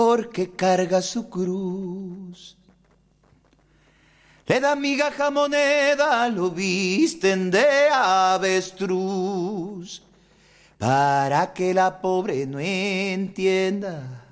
porque carga su cruz. Le da migaja moneda, lo visten de avestruz, para que la pobre no entienda